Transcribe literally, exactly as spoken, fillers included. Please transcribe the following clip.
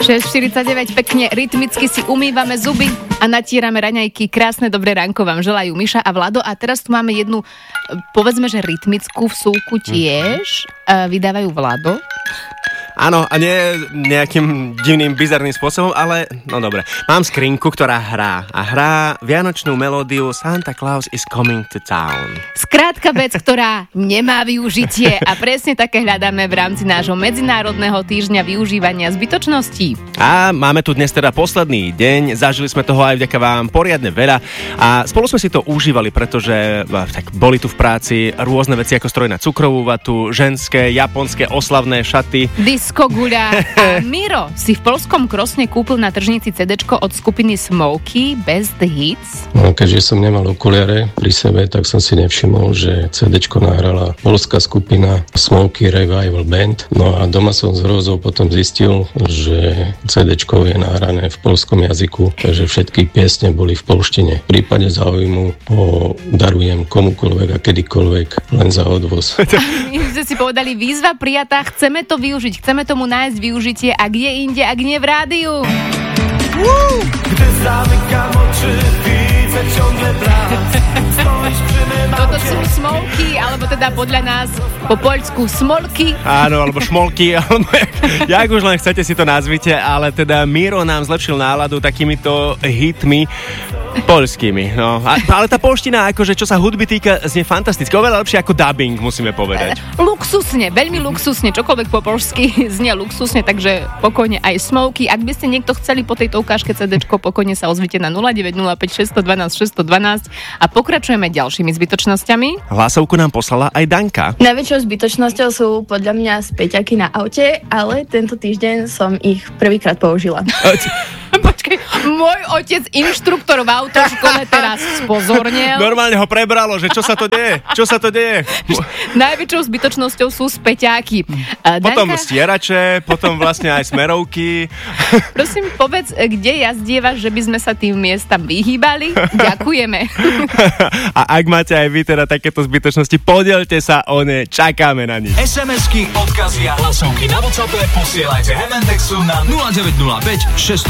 šesť štyridsaťdeväť, pekne rytmicky si umývame zuby a natírame raňajky. Krásne dobré ránko vám želajú Miša a Vlado. A teraz tu máme jednu, povedzme, že rytmickú vsúku tiež. Mm. Vydávajú Vlado. Áno, a nie nejakým divným, bizarným spôsobom, ale no dobre. Mám skrinku, ktorá hrá a hrá vianočnú melódiu Santa Claus is coming to town. Skrátka vec, ktorá nemá využitie a presne také hľadáme v rámci nášho Medzinárodného týždňa využívania zbytočností. A máme tu dnes teda posledný deň, zažili sme toho aj vďaka vám poriadne veľa a spolu sme si to užívali, pretože tak boli tu v práci rôzne veci ako stroj na cukrovú vatu, ženské, japonské oslavné šaty. Disko guľa. A Miro si v poľskom Krosne kúpil na tržnici cédečko od skupiny Smokey Best Hits. No, keďže som nemal okuliare pri sebe, tak som si nevšimol, že cédečko nahrala poľská skupina Smokey Revival Band. No a doma som z hrôzou potom zistil, že cédečko je nahrané v poľskom jazyku, takže všetky piesne boli v poľštine. V prípade záujmu ho darujem komukoľvek a kedykoľvek, len za odvoz. My sme si povedali, výzva prijatá, chceme to využiť, chceme tomu nájsť využitie, a kde inde, ak nie v rádiu. Woo! Gdy zamykam oczy, widzę ciągle blask. Stoisz przy mym Toto sú smolky, alebo teda podľa nás po poľsku smolky. Áno, alebo šmolky, alebo jak, jak už len chcete si to nazvite, ale teda Miro nám zlepšil náladu takýmito hitmi poľskými. No. A, ale tá poľština, akože čo sa hudby týka, znie fantasticky. Oveľa lepšie ako dubbing, musíme povedať. Luxusne, veľmi luxusne, čokoľvek po poľsky znie luxusne, takže pokojne aj smolky. Ak by ste niekto chceli po tejto ukážke cédečko, pokojne sa ozvite na nula deväť nula päť šesť jedna dva šesť jedna dva a pokračujeme ďalšími zbytočnosťami. Hlasovku nám poslala aj Danka. Najväčšou zbytočnosťou sú podľa mňa späťaky na aute, ale tento týždeň som ich prvýkrát použila. Počkej, môj otec, inštruktor v autoškole, teraz spozornil. Normálne ho prebralo, že čo sa to deje? Čo sa to deje? Najväčšou zbytočnosťou sú späťáky. Potom Danka, stierače, potom vlastne aj smerovky. prosím, povedz, kde jazdievaš, že by sme sa tým miestam vyhýbali? Ďakujeme. A ak máte aj vy teda takéto zbytočnosti, podielte sa o ne, čakáme na nich. es em esky, odkazy a hlasovky na WhatsAppe posielajte Hemendexu na nula deväť nula päť šesť